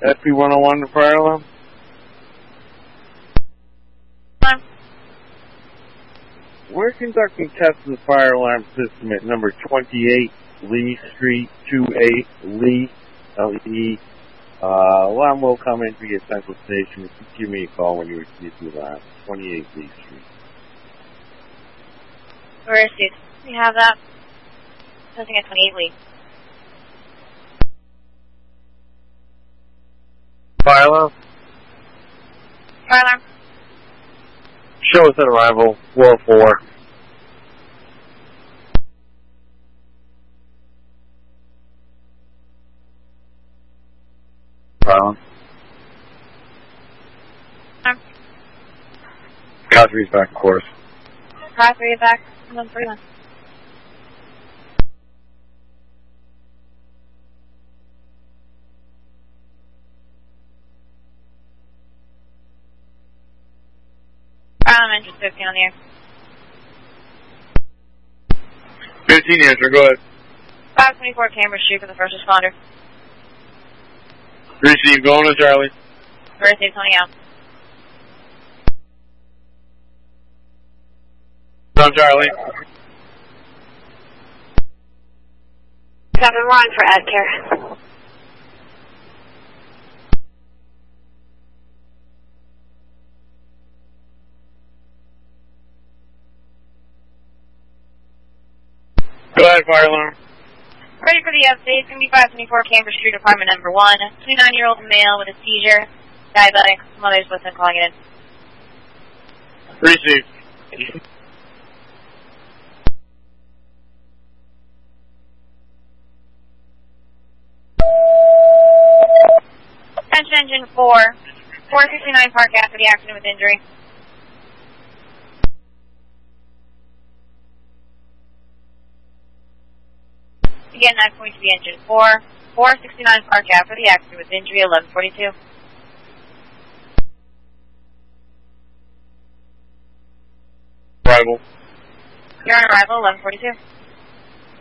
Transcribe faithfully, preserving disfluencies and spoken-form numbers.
S P one oh one to fire alarm. We're conducting tests of the fire alarm system at number twenty-eight Lee Street, two eight Lee, L E. Uh, alarm will come in via Central Station. Give me a call when you receive the alarm. twenty-eight Lee Street. Where is it? We have that. Something at twenty-eight Lee. Fire alarm? Fire alarm. Show us at arrival, floor four. Fire alarm. Um, Car three's back, of course. Car three back. one three one. Fire alarm engine fifteen on the air. fifteen answer, go ahead. five twenty-four Cambridge Street for the first responder. Receive, going to Charlie. Receive, coming out. On Charlie. seven one for AdCare. Go ahead, fire alarm. Ready for the update. It's going to be five twenty-four Cambridge Street, apartment number one. twenty-nine-year-old male with a seizure. Diabetic. Mother's with him, calling it in. Receive. Attention engine four. four sixty-nine Park after the accident with injury. Again, nine point to the engine four. four sixty-nine Park after the accident with injury, eleven forty-two. Arrival. You're on arrival, eleven forty-two.